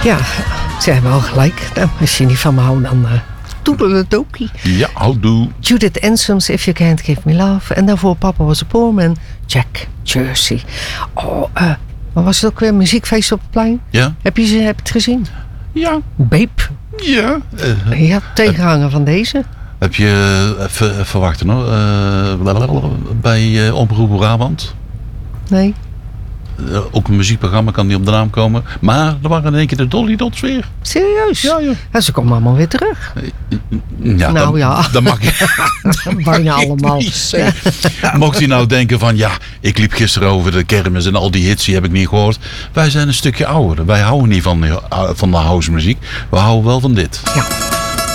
Ja, ze hebben wel gelijk. Nou, als je niet van me houdt, dan toedeledokie. Ja, houdoe. Judith Ansoms, If You Can't Give Me Love. En daarvoor Papa Was a Poor Man, Jack Jersey. Oh, wat was het ook weer? Muziekfeest op het plein? Ja. Heb je het gezien? Ja. Babe. Ja. Ja, tegenhanger van deze. Heb je, even wachten hoor, bij Omroep Brabant? Nee. Ook een muziekprogramma, kan niet op de naam komen. Maar er waren in één keer de Dolly Dots weer. Serieus? Ja. Ja, ze komen allemaal weer terug. Ja, Nou ja. Dan mag je. Bijna allemaal. Mocht u nou denken van ja, ik liep gisteren over de kermis en al die hits die heb ik niet gehoord. Wij zijn een stukje ouder. Wij houden niet van de house muziek. We houden wel van dit. Ja.